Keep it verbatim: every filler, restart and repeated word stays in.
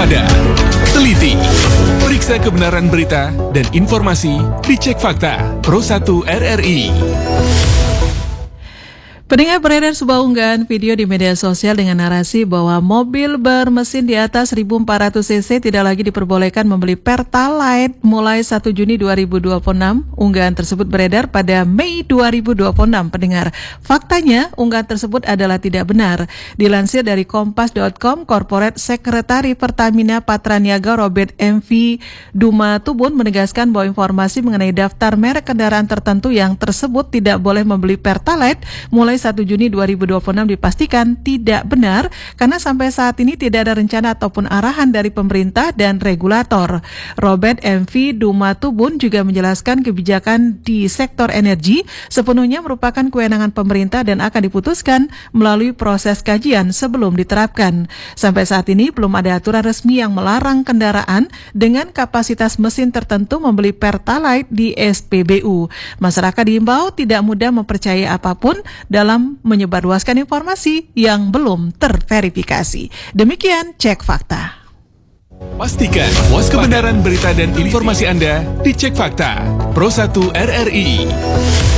waspada, teliti, periksa kebenaran berita dan informasi di Cek Fakta Pro satu R R I. Pendengar, beredar sebuah unggahan video di media sosial dengan narasi bahwa mobil bermesin di atas seribu empat ratus cc tidak lagi diperbolehkan membeli Pertalite mulai satu Juni dua ribu dua puluh enam. Unggahan tersebut beredar pada Mei dua ribu dua puluh enam. Pendengar, faktanya unggahan tersebut adalah tidak benar. Dilansir dari kompas dot com, Corporate Sekretari Pertamina Patraniaga Robert M V Dumatubun menegaskan bahwa informasi mengenai daftar merek kendaraan tertentu yang tersebut tidak boleh membeli Pertalite mulai satu Juni dua ribu dua puluh enam dipastikan tidak benar karena sampai saat ini tidak ada rencana ataupun arahan dari pemerintah dan regulator. Robert M V Dumatubun juga menjelaskan kebijakan di sektor energi sepenuhnya merupakan kewenangan pemerintah dan akan diputuskan melalui proses kajian sebelum diterapkan. Sampai saat ini belum ada aturan resmi yang melarang kendaraan dengan kapasitas mesin tertentu membeli Pertalite di S P B U. Masyarakat diimbau tidak mudah mempercayai apapun dalam menyebarluaskan informasi yang belum terverifikasi. Demikian Cek Fakta. Pastikan puas kebenaran berita dan informasi Anda di Cek Fakta Pro satu R R I.